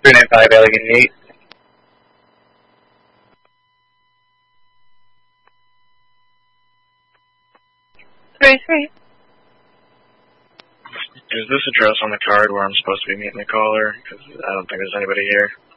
395 Allegheny 8. Is this address on the card where I'm supposed to be meeting the caller? Because I don't think there's anybody here.